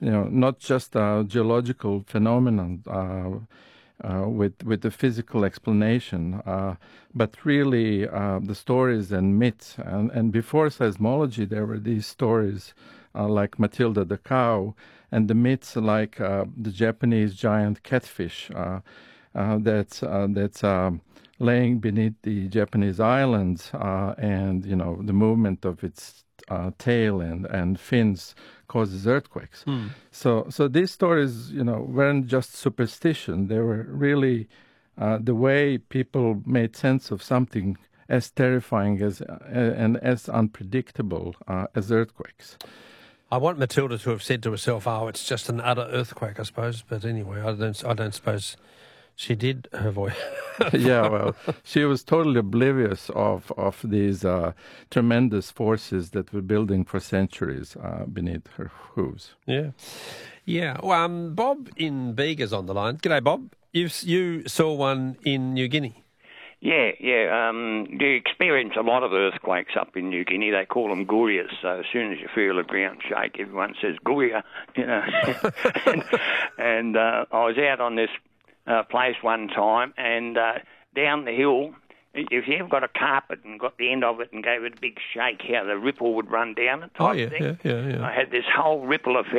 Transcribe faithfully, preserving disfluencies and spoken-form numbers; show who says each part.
Speaker 1: you know, not just a geological phenomenon uh, uh, with with the physical explanation, uh, but really uh, the stories and myths. And, and before seismology, there were these stories uh, like Matilda the cow, and the myths like uh, the Japanese giant catfish uh, uh, that's uh, that's um, laying beneath the Japanese islands, uh, and you know the movement of its uh, tail and, and fins causes earthquakes.
Speaker 2: Hmm.
Speaker 1: So so these stories, you know, weren't just superstition; they were really uh, the way people made sense of something as terrifying as uh, and as unpredictable uh, as earthquakes.
Speaker 2: I want Matilda to have said to herself, "Oh, it's just an utter earthquake," I suppose. But anyway, I don't. I don't suppose she did. Her voice.
Speaker 1: Yeah, well, she was totally oblivious of of these uh, tremendous forces that were building for centuries uh, beneath her hooves.
Speaker 2: Yeah, yeah. Well, um, Bob in Bega's on the line. G'day, Bob. You you saw one in New Guinea.
Speaker 3: Yeah, yeah. Um, you experience a lot of earthquakes up in New Guinea. They call them gurias. So as soon as you feel the ground shake, everyone says guria. You know. and and uh, I was out on this uh, place one time, and uh, down the hill, if you ever got a carpet and got the end of it and gave it a big shake, how the ripple would run down the type
Speaker 2: Oh yeah,
Speaker 3: thing.
Speaker 2: yeah, yeah, yeah.
Speaker 3: I had this whole ripple effect.